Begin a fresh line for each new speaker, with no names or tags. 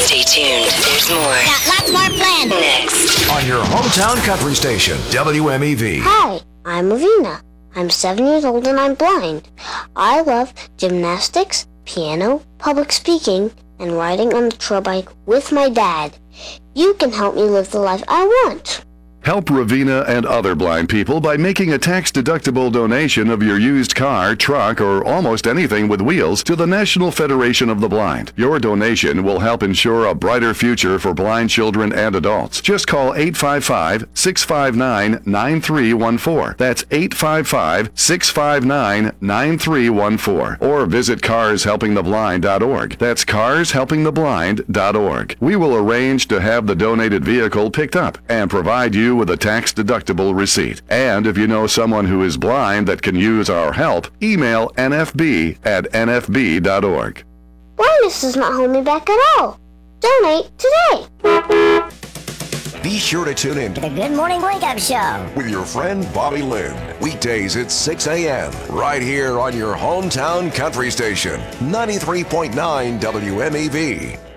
Stay tuned. There's more.
Got lots more planned.
Next.
On your hometown country station, WMEV.
Hi, I'm Ravina. I'm 7 years old and I'm blind. I love gymnastics, piano, public speaking, and riding on the trail bike with my dad. You can help me live the life I want.
Help Ravina and other blind people by making a tax-deductible donation of your used car, truck, or almost anything with wheels to the National Federation of the Blind. Your donation will help ensure a brighter future for blind children and adults. Just call 855-659-9314. That's 855-659-9314. Or visit carshelpingtheblind.org. That's carshelpingtheblind.org. We will arrange to have the donated vehicle picked up and provide you with a tax-deductible receipt. And if you know someone who is blind that can use our help, email nfb@nfb.org.
Blindness does not hold me back at all. Donate today.
Be sure to tune in
The Good Morning Wake Up Show.
with your friend Bobby Lynn. Weekdays at 6 a.m. right here on your hometown country station, 93.9 WMEV.